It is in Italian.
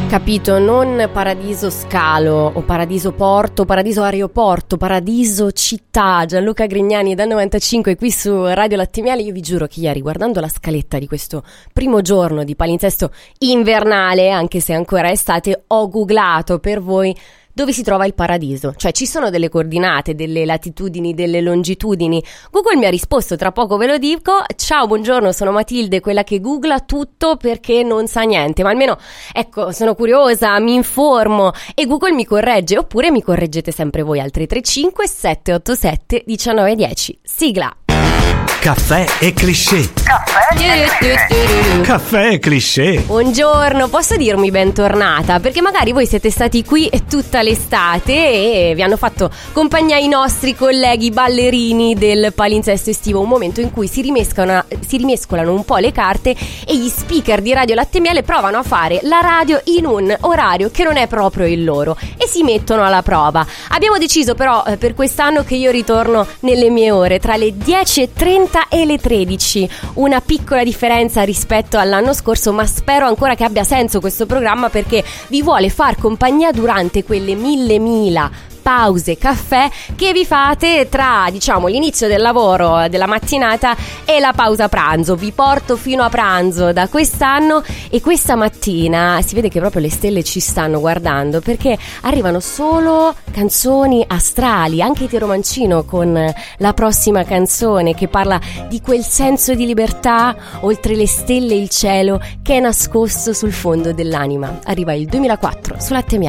Capito, non paradiso scalo o paradiso porto, paradiso aeroporto, paradiso città. Gianluca Grignani da 95 qui su Radio Latte Miele. Io vi giuro che ieri, guardando la scaletta di questo primo giorno di palinsesto invernale, anche se ancora è estate, ho googlato per voi dove si trova il paradiso. Cioè ci sono delle coordinate, delle latitudini, delle longitudini. Google mi ha risposto, tra poco ve lo dico. Ciao, buongiorno, sono Matilde, quella che googla tutto perché non sa niente, ma almeno, ecco, sono curiosa, mi informo e Google mi corregge, oppure mi correggete sempre voi al 335 787 1910. Sigla. Caffè e cliché. Caffè e cliché. Buongiorno, posso dirmi bentornata? Perché magari voi siete stati qui tutta l'estate e vi hanno fatto compagnia i nostri colleghi ballerini del palinsesto estivo, un momento in cui si rimescolano un po' le carte e gli speaker di Radio Latte Miele provano a fare la radio in un orario che non è proprio il loro e si mettono alla prova. Abbiamo deciso però per quest'anno che io ritorno nelle mie ore tra le 10:30 e le 13, una piccola differenza rispetto all'anno scorso, ma spero ancora che abbia senso questo programma perché vi vuole far compagnia durante quelle mille pause caffè che vi fate tra, diciamo, l'inizio del lavoro della mattinata e la pausa pranzo. Vi porto fino a pranzo da quest'anno e questa mattina si vede che proprio le stelle ci stanno guardando perché arrivano solo canzoni astrali, anche Tero Mancino con la prossima canzone che parla di quel senso di libertà oltre le stelle e il cielo che è nascosto sul fondo dell'anima. Arriva il 2004 su Latte Miele.